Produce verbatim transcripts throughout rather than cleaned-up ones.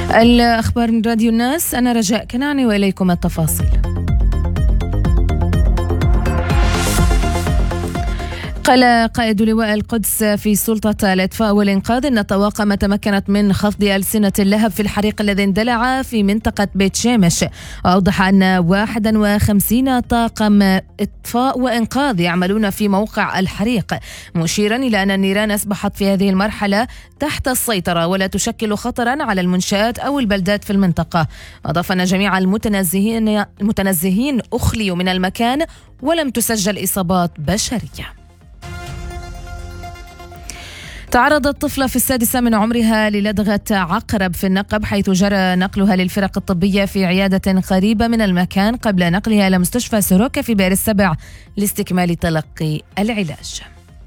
الأخبار من راديو الناس، أنا رجاء كناني وإليكم التفاصيل. قال قائد لواء القدس في سلطة الإطفاء والإنقاذ أن الطواقم تمكنت من خفض ألسنة اللهب في الحريق الذي اندلع في منطقة بيت شامش. وأوضح أن واحد وخمسين طاقم إطفاء وإنقاذ يعملون في موقع الحريق، مشيرا إلى أن النيران أصبحت في هذه المرحلة تحت السيطرة ولا تشكل خطرا على المنشآت أو البلدات في المنطقة. أضاف أن جميع المتنزهين المتنزهين أخليوا من المكان ولم تسجل إصابات بشرية. تعرضت طفلة في السادسة من عمرها للدغة عقرب في النقب، حيث جرى نقلها للفرق الطبية في عيادة قريبة من المكان قبل نقلها إلى مستشفى سوروكا في بئر السبع لاستكمال تلقي العلاج.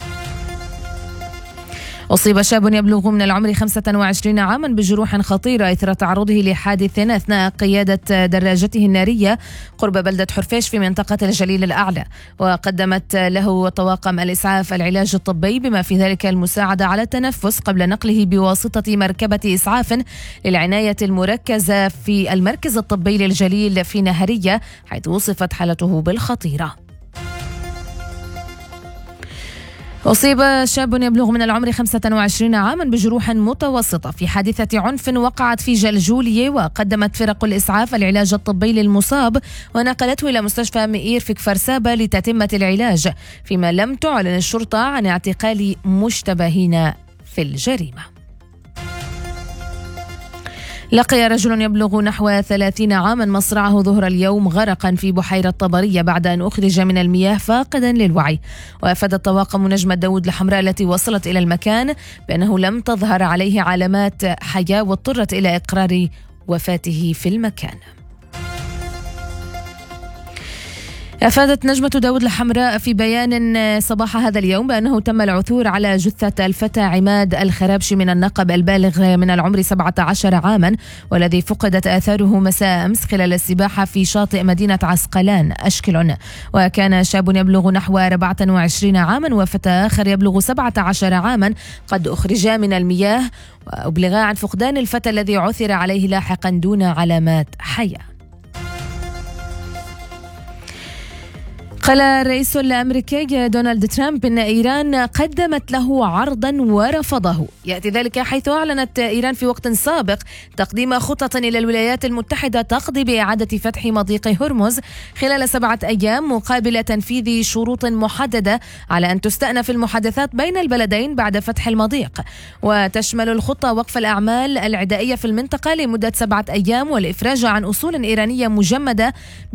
أصيب شاب يبلغ من العمر خمسة وعشرين عاما بجروح خطيرة إثر تعرضه لحادث أثناء قيادة دراجته النارية قرب بلدة حرفيش في منطقة الجليل الأعلى، وقدمت له طواقم الإسعاف العلاج الطبي بما في ذلك المساعدة على التنفس قبل نقله بواسطة مركبة إسعاف للعناية المركزة في المركز الطبي للجليل في نهرية، حيث وصفت حالته بالخطيرة. أصيب شاب يبلغ من العمر خمسة وعشرين عاما بجروح متوسطة في حادثة عنف وقعت في جلجولية، وقدمت فرق الإسعاف العلاج الطبي للمصاب ونقلته إلى مستشفى مئير في كفر سابا لتتمة العلاج، فيما لم تعلن الشرطة عن اعتقال مشتبهين في الجريمة. لقي رجل يبلغ نحو ثلاثين عاما مصرعه ظهر اليوم غرقا في بحيرة طبرية بعد أن أخرج من المياه فاقدا للوعي. وأفادت طواقم نجمة داود الحمراء التي وصلت إلى المكان بأنه لم تظهر عليه علامات حياة، واضطرت إلى إقرار وفاته في المكان. أفادت نجمة داود الحمراء في بيان صباح هذا اليوم بأنه تم العثور على جثة الفتى عماد الخرابشي من النقب البالغ من العمر سبعة عشر عاما، والذي فقدت آثاره مساء أمس خلال السباحة في شاطئ مدينة عسقلان أشكلون. وكان شاب يبلغ نحو أربعة وعشرين عاما وفتى آخر يبلغ سبعة عشر عاما قد أخرجا من المياه وأبلغا عن فقدان الفتى الذي عثر عليه لاحقا دون علامات حياة. قال الرئيس الأمريكي دونالد ترامب إن إيران قدمت له عرضا ورفضه. يأتي ذلك حيث أعلنت إيران في وقت سابق تقديم خطط إلى الولايات المتحدة تقضي بإعادة فتح مضيق هرمز خلال سبعة أيام مقابل تنفيذ شروط محددة على أن تستأنف المحادثات بين البلدين بعد فتح المضيق. وتشمل الخطة وقف الأعمال العدائية في المنطقة لمدة سبعة أيام والإفراج عن أصول إيرانية مجمدة